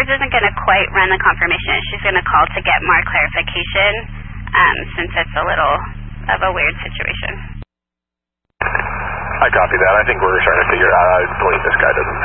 Edwards isn't going to quite run the confirmation. She's going to call to get more clarification, since it's a little of a weird situation. I copy that. I think we're trying to figure out. I believe this guy doesn't